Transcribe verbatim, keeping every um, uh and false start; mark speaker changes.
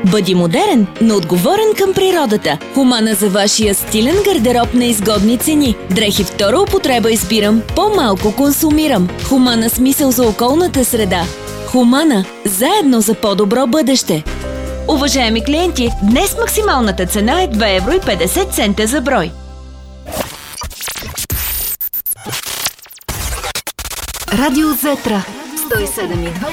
Speaker 1: Бъди модерен, но отговорен към природата. Хумана за вашия стилен гардероб на изгодни цени. Дрехи втора употреба избирам, по-малко консумирам. Хумана смисъл за околната среда. Хумана – заедно за по-добро бъдеще. Уважаеми клиенти, днес максималната цена е две евро и петдесет цента за брой.
Speaker 2: Радио Зетра сто и седем и две